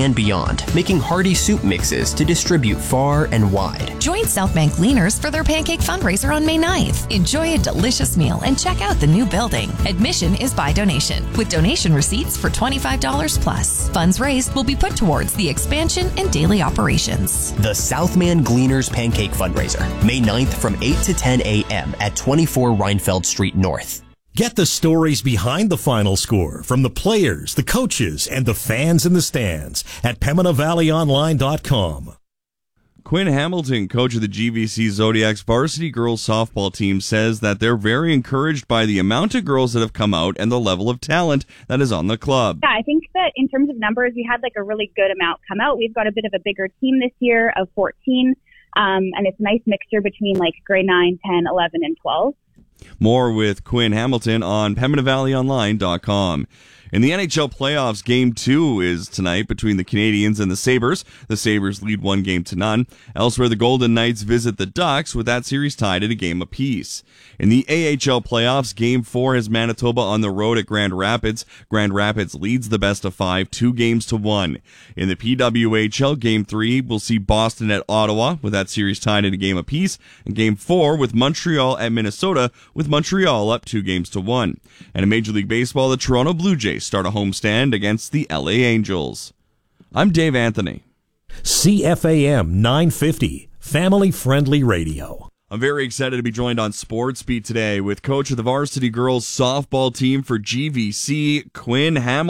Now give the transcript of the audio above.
and beyond, making hearty soup mixes to distribute far and wide. Join Southman Gleaners for their pancake fundraiser on May 9th. Enjoy a delicious meal and check out the new building. Admission is by donation, with donation receipts for $25 plus. Funds raised will be put towards the expansion and daily operations. The Southman Gleaners Pancake Fundraiser, May 9th from 8 to 10 a.m. at 24 Reinfeld Street North. Get the stories behind the final score from the players, the coaches, and the fans in the stands at PembinaValleyOnline.com. Quinn Hamilton, coach of the GVC Zodiacs varsity girls softball team, says that they're very encouraged by the amount of girls that have come out and the level of talent that is on the club. Yeah, I think that in terms of numbers, we had like a really good amount come out. We've got a bit of a bigger team this year of 14, and it's a nice mixture between like grade 9, 10, 11, and 12. More with Quinn Hamilton on PembinaValleyOnline.com. In the NHL playoffs, Game 2 is tonight between the Canadiens and the Sabres. The Sabres lead 1-0. Elsewhere, the Golden Knights visit the Ducks, with that series tied at a game apiece. In the AHL playoffs, Game 4 has Manitoba on the road at Grand Rapids. Grand Rapids leads the best-of-5, 2-1. In the PWHL, Game 3 will see Boston at Ottawa, with that series tied at a game apiece. And Game 4 with Montreal at Minnesota, with Montreal up 2-1. And in Major League Baseball, the Toronto Blue Jays start a homestand against the LA Angels. I'm Dave Anthony. CFAM 950, family-friendly radio. I'm very excited to be joined on Sports Beat today with coach of the varsity girls softball team for GVC, Quinn Hamilton.